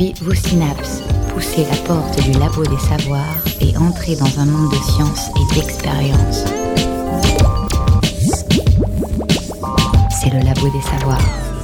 Activez vos synapses, poussez la porte du labo des savoirs et entrez dans un monde de science et d'expérience. C'est le labo des savoirs.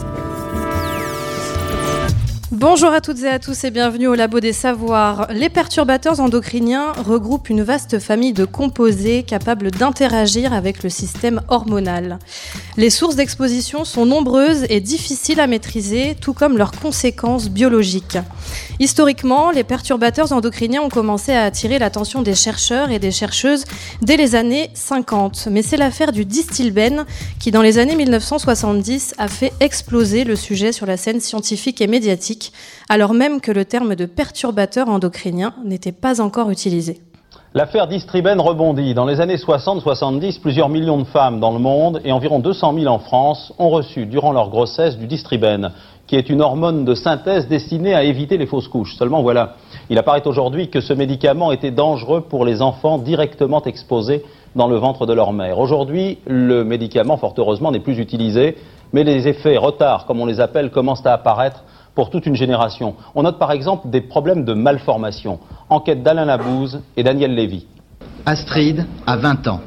Bonjour à toutes et à tous et bienvenue au Labo des Savoirs. Les perturbateurs endocriniens regroupent une vaste famille de composés capables d'interagir avec le système hormonal. Les sources d'exposition sont nombreuses et difficiles à maîtriser, tout comme leurs conséquences biologiques. Historiquement, les perturbateurs endocriniens ont commencé à attirer l'attention des chercheurs et des chercheuses dès les années 50. Mais c'est l'affaire du Distilbène qui, dans les années 1970, a fait exploser le sujet sur la scène scientifique et médiatique, alors même que le terme de perturbateur endocrinien n'était pas encore utilisé. L'affaire Distilbène rebondit. Dans les années 60-70, plusieurs millions de femmes dans le monde et environ 200 000 en France ont reçu durant leur grossesse du Distilbène, qui est une hormone de synthèse destinée à éviter les fausses couches. Seulement voilà, il apparaît aujourd'hui que ce médicament était dangereux pour les enfants directement exposés dans le ventre de leur mère. Aujourd'hui, le médicament, fort heureusement, n'est plus utilisé, mais les effets retards, comme on les appelle, commencent à apparaître pour toute une génération. On note par exemple des problèmes de malformation. Enquête d'Alain Labouze et Daniel Lévy. Astrid a 20 ans,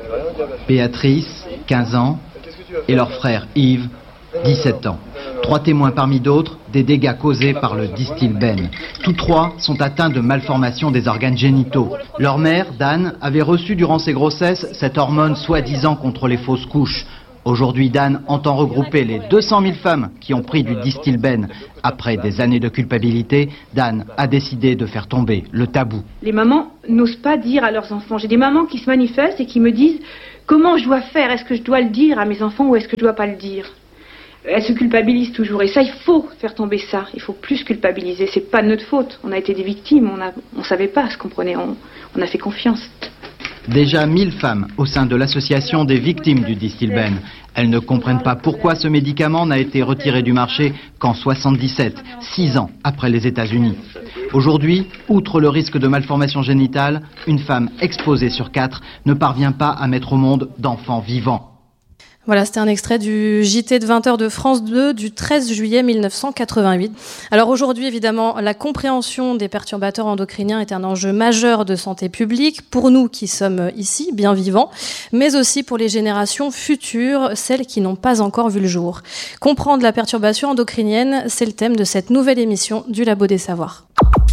Béatrice, 15 ans, et leur frère Yves, 17 ans. 3 témoins parmi d'autres des dégâts causés par le Distilbène. Tous 3 sont atteints de malformations des organes génitaux. Leur mère, Dan, avait reçu durant ses grossesses cette hormone soi-disant contre les fausses couches. Aujourd'hui, Dan entend regrouper les 200 000 femmes qui ont pris du Distilbène. Après des années de culpabilité, Dan a décidé de faire tomber le tabou. Les mamans n'osent pas dire à leurs enfants. J'ai des mamans qui se manifestent et qui me disent comment je dois faire. Est-ce que je dois le dire à mes enfants ou est-ce que je dois pas le dire? Elles se culpabilisent toujours. Et ça, il faut faire tomber ça. Il faut plus culpabiliser. C'est pas de notre faute. On a été des victimes. On savait pas ce qu'on prenait. On a fait confiance. Déjà 1000 femmes au sein de l'association des victimes du Distilbène. Elles ne comprennent pas pourquoi ce médicament n'a été retiré du marché qu'en 77, 6 ans après les États-Unis. Aujourd'hui, outre le risque de malformation génitale, une femme exposée sur 4 ne parvient pas à mettre au monde d'enfants vivants. Voilà, c'était un extrait du JT de 20h de France 2 du 13 juillet 1988. Alors aujourd'hui, évidemment, la compréhension des perturbateurs endocriniens est un enjeu majeur de santé publique pour nous qui sommes ici, bien vivants, mais aussi pour les générations futures, celles qui n'ont pas encore vu le jour. Comprendre la perturbation endocrinienne, c'est le thème de cette nouvelle émission du Labo des Savoirs.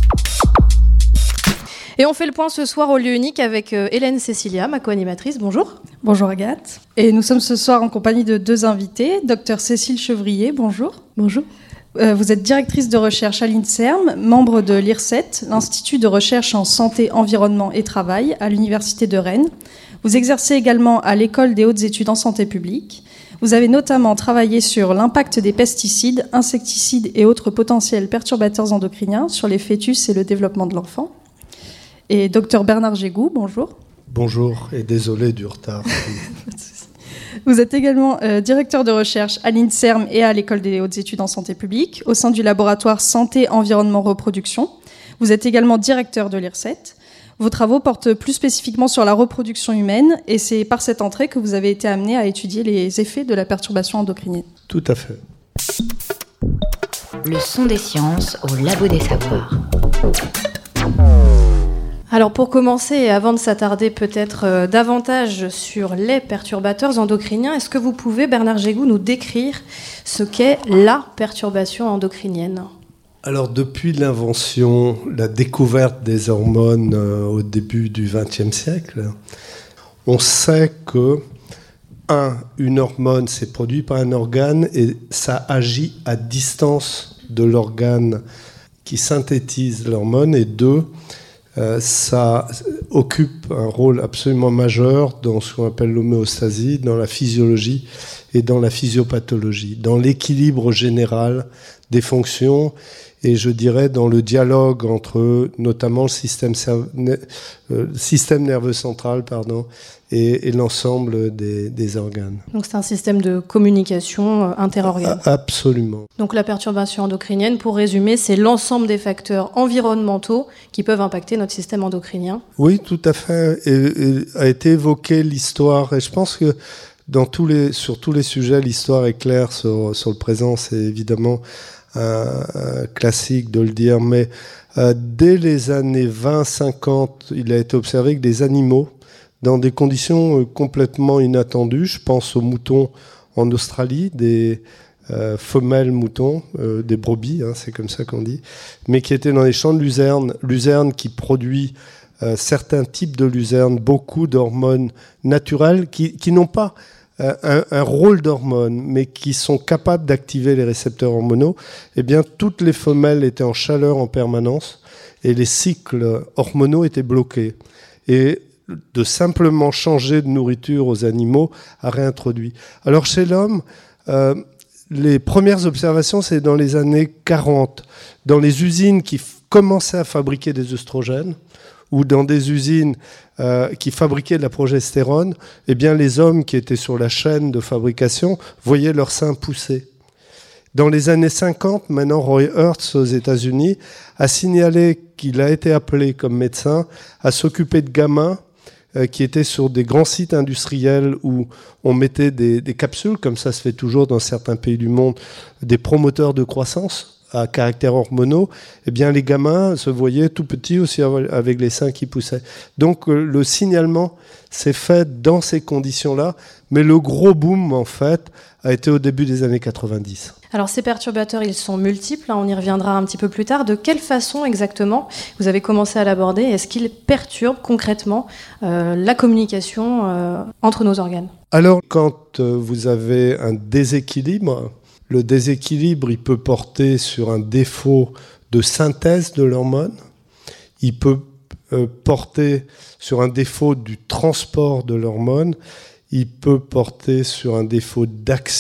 Et on fait le point ce soir au lieu unique avec Hélène Cécilia, ma co-animatrice. Bonjour. Bonjour Agathe. Et nous sommes ce soir en compagnie de 2 invités. Dr Cécile Chevrier, bonjour. Bonjour. Vous êtes directrice de recherche à l'INSERM, membre de l'IRSET, l'Institut de recherche en santé, environnement et travail à l'Université de Rennes. Vous exercez également à l'École des hautes études en santé publique. Vous avez notamment travaillé sur l'impact des pesticides, insecticides et autres potentiels perturbateurs endocriniens sur les fœtus et le développement de l'enfant. Et Dr Bernard Gégou, bonjour. Bonjour et désolé du retard. Vous êtes également directeur de recherche à l'INSERM et à l'École des hautes études en santé publique, au sein du laboratoire Santé, Environnement, Reproduction. Vous êtes également directeur de l'IRSET. Vos travaux portent plus spécifiquement sur la reproduction humaine et c'est par cette entrée que vous avez été amené à étudier les effets de la perturbation endocrinienne. Tout à fait. Le son des sciences au Labo des Savoirs. Alors pour commencer, et avant de s'attarder peut-être davantage sur les perturbateurs endocriniens, est-ce que vous pouvez, Bernard Gégou, nous décrire ce qu'est la perturbation endocrinienne ? Alors depuis l'invention, la découverte des hormones au début du XXe siècle, on sait que une hormone c'est produit par un organe et ça agit à distance de l'organe qui synthétise l'hormone et 2, ça occupe un rôle absolument majeur dans ce qu'on appelle l'homéostasie, dans la physiologie et dans la physiopathologie, dans l'équilibre général des fonctions et je dirais dans le dialogue entre notamment le système nerveux central et l'ensemble des organes. Donc c'est un système de communication interorganes. Absolument. Donc la perturbation endocrinienne, pour résumer, c'est l'ensemble des facteurs environnementaux qui peuvent impacter notre système endocrinien. Oui, tout à fait. Et a été évoquée l'histoire et je pense que sur tous les sujets, l'histoire est claire sur le présent. C'est évidemment un classique de le dire, mais dès les années 20-50, il a été observé que des animaux, dans des conditions complètement inattendues, je pense aux moutons en Australie, des femelles moutons, des brebis, c'est comme ça qu'on dit, mais qui étaient dans les champs de luzerne qui produit certains types de luzerne, beaucoup d'hormones naturelles qui n'ont pas un rôle d'hormones, mais qui sont capables d'activer les récepteurs hormonaux. Eh bien, toutes les femelles étaient en chaleur en permanence et les cycles hormonaux étaient bloqués. Et de simplement changer de nourriture aux animaux a réintroduit. Alors, chez l'homme, les premières observations, c'est dans les années 40, dans les usines qui commençaient à fabriquer des œstrogènes, ou dans des usines qui fabriquaient de la progestérone, eh bien les hommes qui étaient sur la chaîne de fabrication voyaient leurs seins pousser. Dans les années 50, maintenant Roy Hertz aux États-Unis a signalé qu'il a été appelé comme médecin à s'occuper de gamins qui étaient sur des grands sites industriels où on mettait des capsules, comme ça se fait toujours dans certains pays du monde, des promoteurs de croissance à caractère hormonaux, eh bien les gamins se voyaient tout petits aussi avec les seins qui poussaient. Donc le signalement s'est fait dans ces conditions-là, mais le gros boom en fait a été au début des années 90. Alors ces perturbateurs, ils sont multiples, on y reviendra un petit peu plus tard. De quelle façon exactement vous avez commencé à l'aborder? Est-ce qu'ils perturbent concrètement la communication entre nos organes? Alors quand vous avez un déséquilibre, le déséquilibre, il peut porter sur un défaut de synthèse de l'hormone, il peut porter sur un défaut du transport de l'hormone, il peut porter sur un défaut d'action